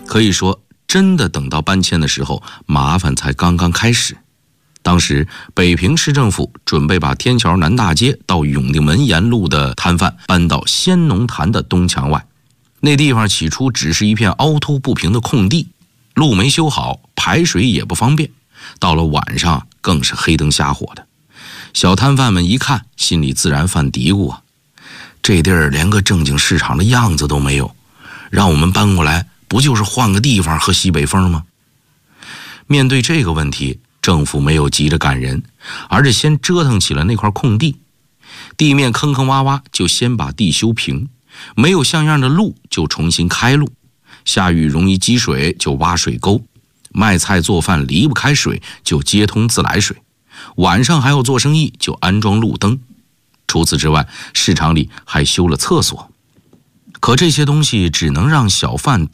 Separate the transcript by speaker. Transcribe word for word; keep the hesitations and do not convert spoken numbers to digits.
Speaker 1: 可以说，真的等到搬迁的时候，麻烦才刚刚开始。当时北平市政府准备把天桥南大街到永定门沿路的摊贩搬到先农坛的东墙外。那地方起初只是一片凹凸不平的空地，路没修好，排水也不方便，到了晚上更是黑灯瞎火的。小摊贩们一看，心里自然犯嘀咕啊，这地儿连个正经市场的样子都没有，让我们搬过来不就是换个地方喝西北风吗？面对这个问题，政府没有急着赶人，而是先折腾起了那块空地。地面坑坑洼洼，就先把地修平，没有像样的路就重新开路，下雨容易积水就挖水沟，卖菜做饭离不开水就接通自来水，晚上还要做生意就安装路灯。除此之外，市场里还修了厕所。可这些东西只能让小贩